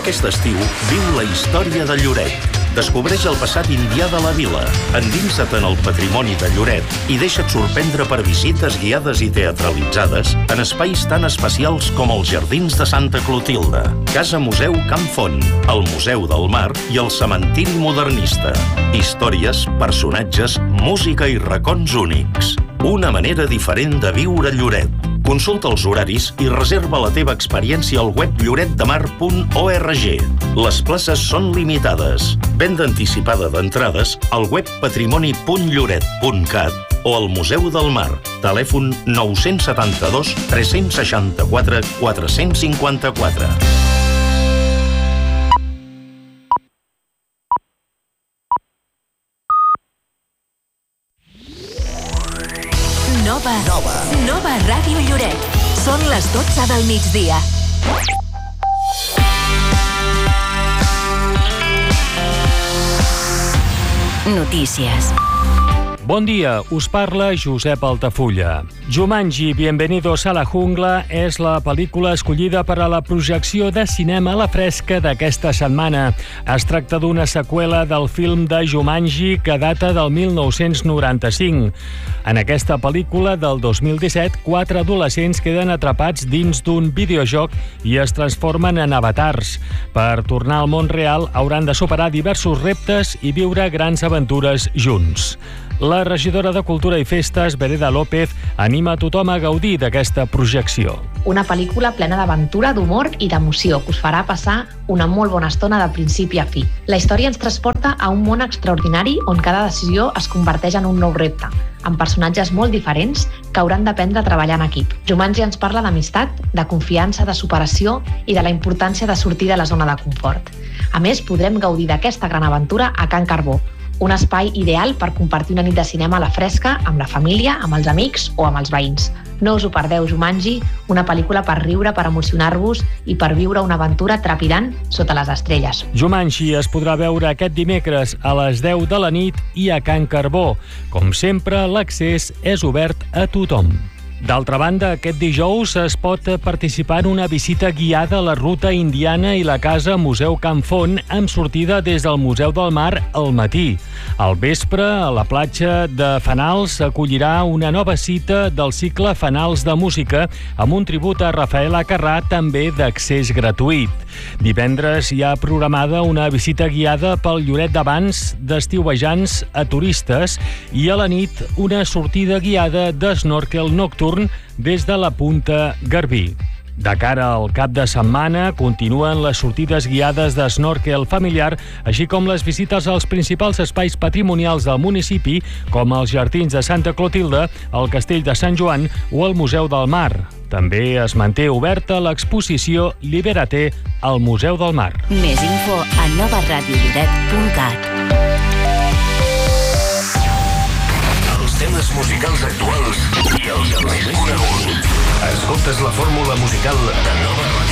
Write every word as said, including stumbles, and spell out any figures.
Aquest estiu viu la història de Lloret. Descobreix el passat indià de la vila, endinsa't en el patrimoni de Lloret i deixa't sorprendre per visites guiades i teatralitzades en espais tan especials com els Jardins de Santa Clotilde, Casa Museu Can Font, el Museu del Mar i el Cementiri Modernista. Històries, personatges, música i racons únics. Una manera diferent de viure Lloret. Consulta els horaris i reserva la teva experiència al web lloret de mar punt org. Les places són limitades. Venda anticipada d'entrades al web patrimoni punt lloret punt cat o al Museu del Mar. Telèfon nou set dos, tres sis quatre, quatre cinc quatre. Nova. Nova. Nova Ràdio Lloret. Són les dotze del migdia. Notícies. Bon dia, us parla Josep Altafulla. Jumanji, Bienvenidos a la Jungla és la pel·lícula escollida per a la projecció de cinema a la fresca d'aquesta setmana. Es tracta d'una seqüela del film de Jumanji que data del mil nou-cents noranta-cinc. En aquesta pel·lícula del dos mil disset, quatre adolescents queden atrapats dins d'un videojoc i es transformen en avatars. Per tornar al món real hauran de superar diversos reptes i viure grans aventures junts. La regidora de Cultura i Festes, Vereda López, anima a tothom a gaudir d'aquesta projecció. Una pel·lícula plena d'aventura, d'humor i d'emoció que us farà passar una molt bona estona de principi a fi. La història ens transporta a un món extraordinari on cada decisió es converteix en un nou repte, amb personatges molt diferents que hauran d'aprendre a treballar en equip. Jumanji ens parla d'amistat, de confiança, de superació i de la importància de sortir de la zona de confort. A més, podrem gaudir d'aquesta gran aventura a Can Carbó, un espai ideal per compartir una nit de cinema a la fresca amb la família, amb els amics o amb els veïns. No us ho perdeu, Jumanji, una pel·lícula per riure, per emocionar-vos i per viure una aventura trepidant sota les estrelles. Jumanji es podrà veure aquest dimecres a les deu de la nit i a Can Carbó. Com sempre, l'accés és obert a tothom. D'altra banda, aquest dijous es pot participar en una visita guiada a la ruta indiana i la casa Museu Can Font amb sortida des del Museu del Mar al matí. Al vespre, a la platja de Fanals s'acollirà una nova cita del cicle Fanals de Música amb un tribut a Rafael Acarrà, també d'accés gratuït. Divendres hi ha programada una visita guiada pel Lloret d'abans d'estiuejants a turistes i a la nit una sortida guiada d'esnorkel nocturn des de la Punta Garbí. De cara al cap de setmana continuen les sortides guiades d'esnorkel familiar, així com les visites als principals espais patrimonials del municipi, com els Jardins de Santa Clotilde, el Castell de Sant Joan o el Museu del Mar. També es manté oberta l'exposició Liberaté al Museu del Mar. Més info a nova ràdio lloret punt cat. Temes musicals actuals i els més coneguts. Escoltes la fórmula musical de Nova Ràdio.